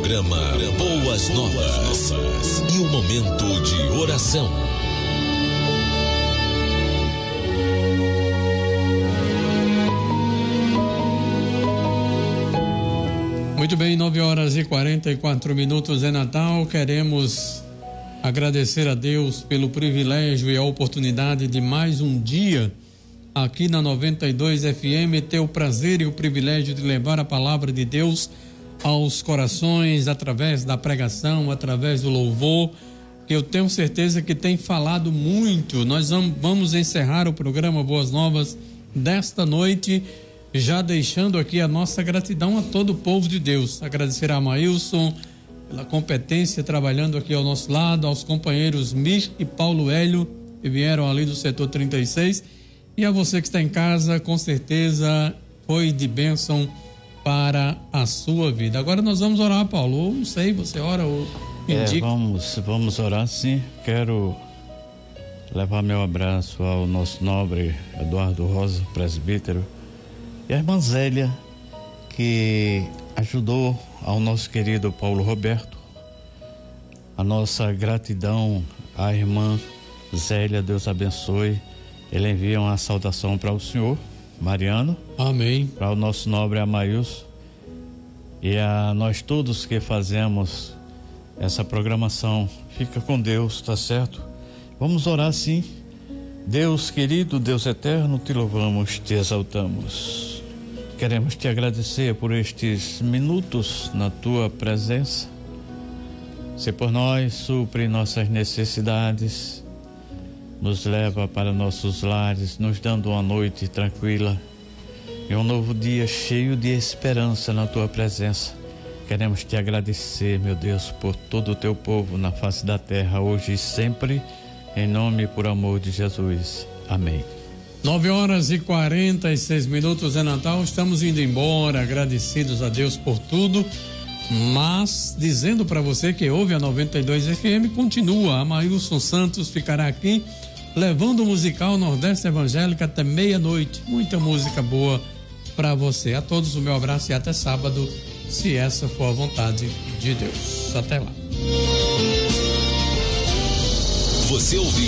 programa Boas Novas e o momento de oração. Muito bem, 9h44 é Natal. Queremos agradecer a Deus pelo privilégio e a oportunidade de mais um dia aqui na 92 FM, ter o prazer e o privilégio de levar a palavra de Deus aos corações através da pregação, através do louvor, que eu tenho certeza que tem falado muito. Nós vamos encerrar o programa Boas Novas desta noite, já deixando aqui a nossa gratidão a todo o povo de Deus. Agradecer a Maílson pela competência trabalhando aqui ao nosso lado, aos companheiros Mir e Paulo Hélio, que vieram ali do setor 36, e a você que está em casa, com certeza foi de bênção para a sua vida. Agora nós vamos orar, Paulo. Ou não sei, você ora ou indica? Vamos orar sim. Quero levar meu abraço ao nosso nobre Eduardo Rosa, presbítero, e a irmã Zélia, que ajudou ao nosso querido Paulo Roberto. A nossa gratidão à irmã Zélia, Deus abençoe. Ele envia uma saudação para o senhor Mariano. Amém. Para o nosso nobre Amaílson e a nós todos que fazemos essa programação. Fica com Deus, tá certo? Vamos orar sim. Deus querido, Deus eterno, te louvamos, te exaltamos. Queremos te agradecer por estes minutos na tua presença. Se por nós supre nossas necessidades, nos leva para nossos lares, nos dando uma noite tranquila e um novo dia cheio de esperança na tua presença. Queremos te agradecer, meu Deus, por todo o teu povo na face da terra, hoje e sempre, em nome e por amor de Jesus. Amém. 9h46 é Natal. Estamos indo embora, agradecidos a Deus por tudo, mas dizendo para você que ouve a 92 FM, continua. A Maílson Santos ficará aqui levando o musical Nordeste Evangélica até meia-noite. Muita música boa para você. A todos o meu abraço e até sábado, se essa for a vontade de Deus. Até lá. Você ouviu